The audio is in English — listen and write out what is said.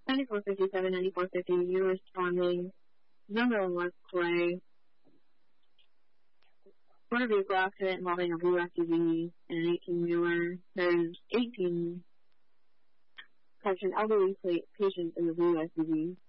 9457, 9450, you're responding. Number one was Clay. Motor vehicle accident involving a blue SUV and an 18-wheeler. There's 18 an elderly patient in the blue SUV.